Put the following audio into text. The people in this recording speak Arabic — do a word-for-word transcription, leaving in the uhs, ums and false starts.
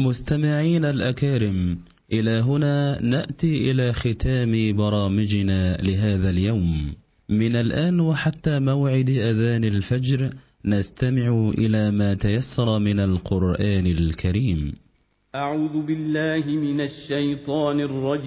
مستمعين الأكارم، إلى هنا نأتي إلى ختام برامجنا لهذا اليوم. من الآن وحتى موعد أذان الفجر نستمع إلى ما تيسر من القرآن الكريم. أعوذ بالله من الشيطان الرجيم.